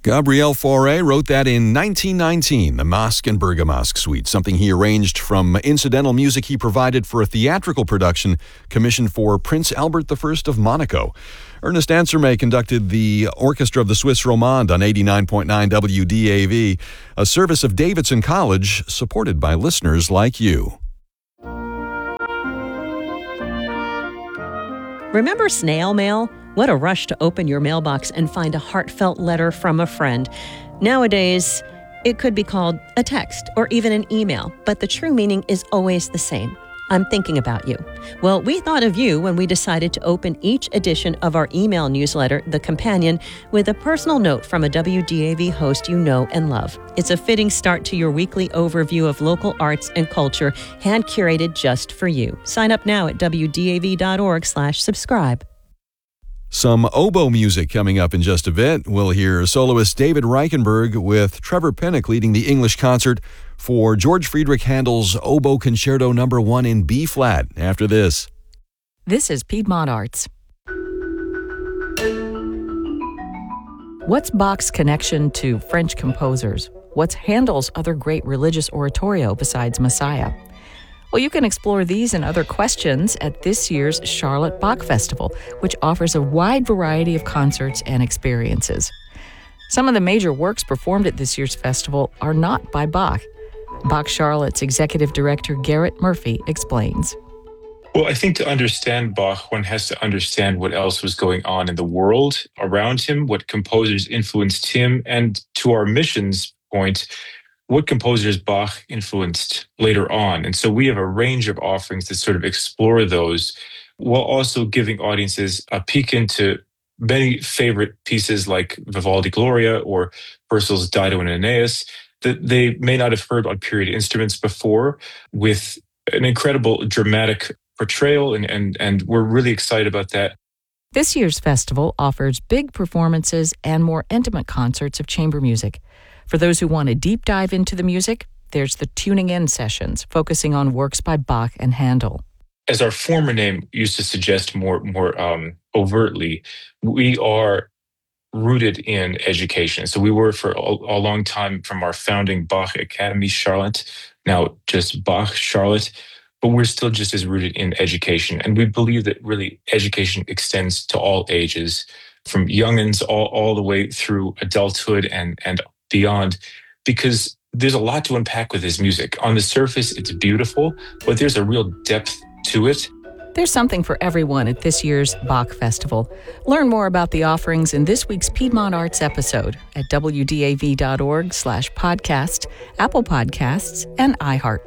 Gabriel Fauré wrote that in 1919, the Masque and Bergamasque Suite, something he arranged from incidental music he provided for a theatrical production commissioned for Prince Albert I of Monaco. Ernest Ansermet conducted the Orchestra of the Suisse Romande on 89.9 WDAV, a service of Davidson College supported by listeners like you. Remember snail mail? What a rush to open your mailbox and find a heartfelt letter from a friend. Nowadays, it could be called a text or even an email, but the true meaning is always the same. I'm thinking about you. Well, we thought of you when we decided to open each edition of our email newsletter, The Companion, with a personal note from a WDAV host you know and love. It's a fitting start to your weekly overview of local arts and culture, hand-curated just for you. Sign up now at wdav.org/subscribe. Some oboe music coming up in just a bit. We'll hear soloist David Reichenberg with Trevor Pinnock leading the English concert for George Friedrich Handel's Oboe Concerto No. 1 in B-flat after this. This is Piedmont Arts. What's Bach's connection to French composers? What's Handel's other great religious oratorio besides Messiah? Well, you can explore these and other questions at this year's Charlotte Bach Festival, which offers a wide variety of concerts and experiences. Some of the major works performed at this year's festival are not by Bach. Bach Charlotte's executive director Garrett Murphy explains. Well, I think to understand Bach, one has to understand what else was going on in the world around him, what composers influenced him, and to our mission's point, what composers Bach influenced later on. And so we have a range of offerings that sort of explore those while also giving audiences a peek into many favorite pieces like Vivaldi Gloria or Purcell's Dido and Aeneas that they may not have heard on period instruments before, with an incredible dramatic portrayal, and we're really excited about that. This year's festival offers big performances and more intimate concerts of chamber music. For those who want a deep dive into the music, there's the Tuning In sessions, focusing on works by Bach and Handel. As our former name used to suggest more overtly, we are rooted in education. So we were for a long time from our founding Bach Academy Charlotte, now just Bach Charlotte, but we're still just as rooted in education. And we believe that really education extends to all ages, from youngins all the way through adulthood and beyond, because there's a lot to unpack with his music. On the surface, it's beautiful, but there's a real depth to it. There's something for everyone at this year's Bach Festival. Learn more about the offerings in this week's Piedmont Arts episode at wdav.org/podcast, Apple Podcasts, and iHeart.